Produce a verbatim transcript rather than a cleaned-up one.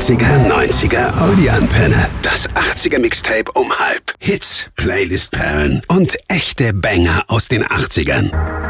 achtziger, neunziger, Audi-Antenne. Das achtziger-Mixtape um halb. Hits, Playlist-Perlen und echte Banger aus den achtzigern.